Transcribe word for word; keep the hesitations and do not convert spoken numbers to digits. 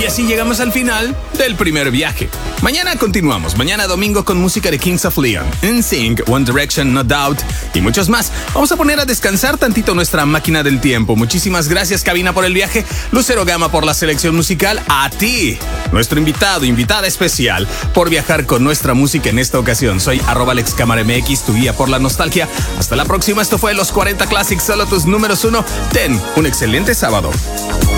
así llegamos al final del primer viaje. Mañana continuamos, mañana domingo con música de Kings of Leon, N Sync, One Direction, No Doubt y muchos más. Vamos a poner a descansar tantito nuestra máquina del tiempo. Muchísimas gracias, cabina, por el viaje, Lucero Gama por la selección musical, a ti, nuestro invitado, invitada especial, por viajar con nuestra música en esta ocasión. Soy arroba Alex Cámara M X, tu guía por la nostalgia. Hasta la próxima, esto fue Los cuarenta Classics, solo tus números uno. Ten un excelente sábado.